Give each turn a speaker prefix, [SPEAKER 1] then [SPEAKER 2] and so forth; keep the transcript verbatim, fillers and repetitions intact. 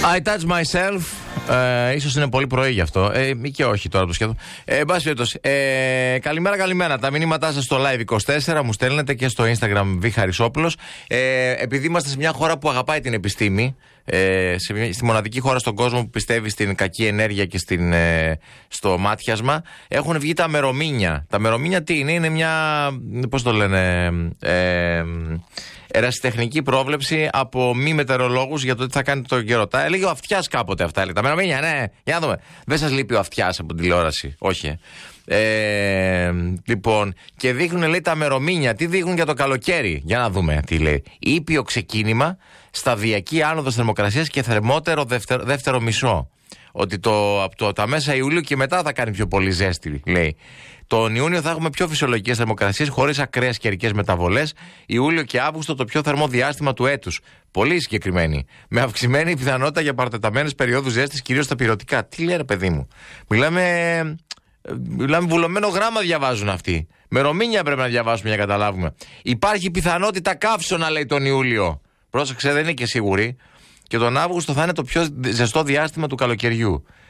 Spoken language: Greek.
[SPEAKER 1] I touch myself. Ε, ίσως είναι πολύ πρωί γι' αυτό. Ε, ή και όχι τώρα το σχέδιο. Ε, εν πάση περιπτώσει. Ε, καλημέρα, καλημέρα. Τα μηνύματά σας στο Live είκοσι τέσσερα μου στέλνετε και στο Instagram Β. Χαρισόπουλος. Ε, επειδή είμαστε σε μια χώρα που αγαπάει την επιστήμη, ε, σε, στη μοναδική χώρα στον κόσμο που πιστεύει στην κακή ενέργεια και στην, ε, στο μάτιασμα, έχουν βγει τα μερομήνια. Τα μερομήνια τι είναι? Είναι μια. Πώς το λένε. Ε, ερασιτεχνική πρόβλεψη από μη μετεωρολόγους για το τι θα κάνει το καιρό. Τα έλεγε ο Αυτιάς κάποτε αυτά. Έλεγε. Τα μερομήνια, ναι, για να δούμε. Δεν σας λείπει ο Αυτιάς από την τηλεόραση? Όχι. Ε, λοιπόν, και δείχνουν, λέει, τα μερομήνια. Τι δείχνουν για το καλοκαίρι? Για να δούμε τι λέει. Ήπιο ξεκίνημα, σταδιακή άνοδος θερμοκρασίας και θερμότερο δεύτερο, δεύτερο μισό. Ότι το, από το, τα μέσα Ιουλίου και μετά θα κάνει πιο πολύ ζέστη, λέει. Τον Ιούνιο θα έχουμε πιο φυσιολογικές θερμοκρασίες, χωρίς ακραίες καιρικές μεταβολές. Ιούλιο και Αύγουστο το πιο θερμό διάστημα του έτους. Πολύ συγκεκριμένη. Με αυξημένη πιθανότητα για παρατεταμένες περιόδους ζέστης, κυρίως στα πυρωτικά. Τι λέει, ρε παιδί μου? Μιλάμε. Μιλάμε βουλωμένο γράμμα, διαβάζουν αυτοί. Μερομήνια πρέπει να διαβάσουμε για να καταλάβουμε. Υπάρχει πιθανότητα καύσωνα, λέει, τον Ιούλιο. Πρόσεξε, δεν είναι και σίγουρη. Και τον Αύγουστο θα είναι το πιο ζεστό διάστημα του καλοκαιριού.